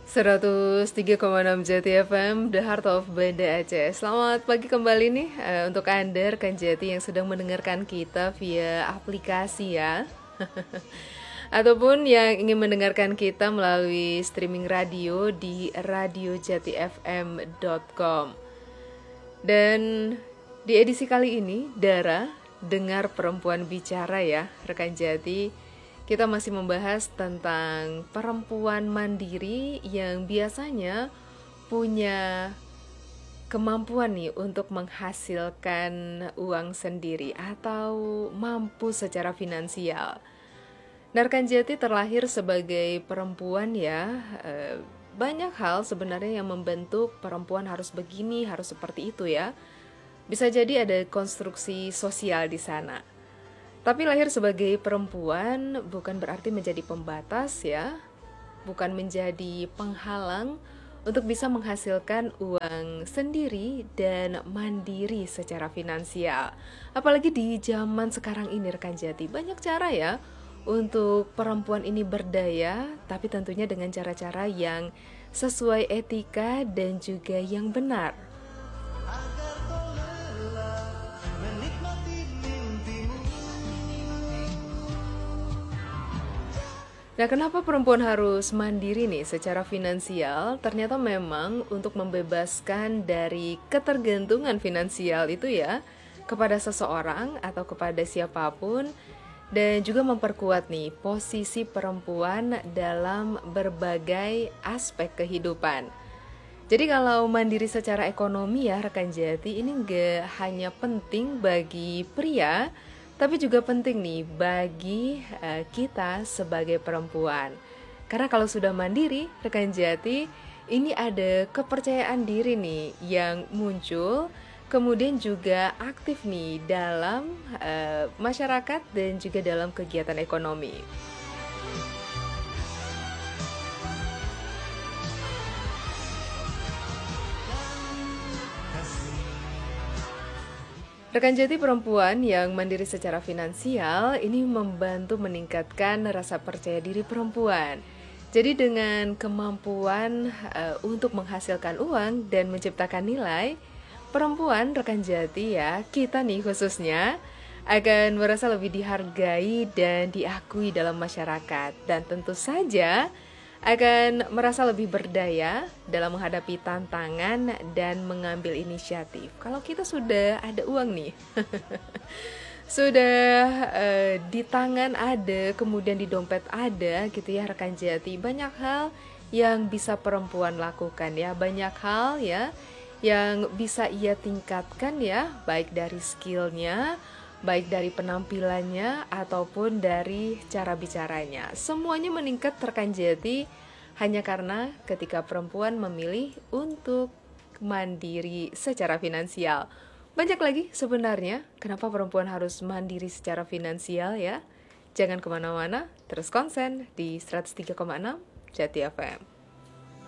103,6 Jati FM, The Heart of Banda Aceh. Selamat pagi kembali nih untuk Anda rekan Jati yang sedang mendengarkan kita via aplikasi ya. Ataupun yang ingin mendengarkan kita melalui streaming radio di radiojatifm.com. Dan di edisi kali ini, Dara, dengar perempuan bicara ya, rekan Jati. Kita masih membahas tentang perempuan mandiri yang biasanya punya kemampuan nih untuk menghasilkan uang sendiri atau mampu secara finansial. Narkan Jati terlahir sebagai perempuan ya, banyak hal sebenarnya yang membentuk perempuan harus begini, harus seperti itu ya. Bisa jadi ada konstruksi sosial di sana. Tapi lahir sebagai perempuan bukan berarti menjadi pembatas ya, bukan menjadi penghalang untuk bisa menghasilkan uang sendiri dan mandiri secara finansial. Apalagi di zaman sekarang ini rekan Jati, banyak cara ya untuk perempuan ini berdaya, tapi tentunya dengan cara-cara yang sesuai etika dan juga yang benar. Nah, kenapa perempuan harus mandiri nih secara finansial? Ternyata memang untuk membebaskan dari ketergantungan finansial itu ya kepada seseorang atau kepada siapapun, dan juga memperkuat nih posisi perempuan dalam berbagai aspek kehidupan. Jadi kalau mandiri secara ekonomi ya rekan Jati, ini nggak hanya penting bagi pria, tapi juga penting nih bagi kita sebagai perempuan. Karena kalau sudah mandiri, rekan Jati, ini ada kepercayaan diri nih yang muncul, kemudian juga aktif nih dalam masyarakat dan juga dalam kegiatan ekonomi. Rekan Jati, perempuan yang mandiri secara finansial ini membantu meningkatkan rasa percaya diri perempuan. Jadi dengan kemampuan untuk menghasilkan uang dan menciptakan nilai, perempuan rekan Jati ya, kita nih khususnya akan merasa lebih dihargai dan diakui dalam masyarakat. Dan tentu saja akan merasa lebih berdaya dalam menghadapi tantangan dan mengambil inisiatif. Kalau kita sudah ada uang nih, sudah di tangan ada, kemudian di dompet ada gitu ya rekan Jati. Banyak hal yang bisa perempuan lakukan ya, banyak hal ya yang bisa ia tingkatkan ya, baik dari skillnya, baik dari penampilannya ataupun dari cara bicaranya. Semuanya meningkat rekan Jati hanya karena ketika perempuan memilih untuk mandiri secara finansial. Banyak lagi sebenarnya kenapa perempuan harus mandiri secara finansial ya. Jangan kemana-mana, terus konsen di 103,6 Jati FM.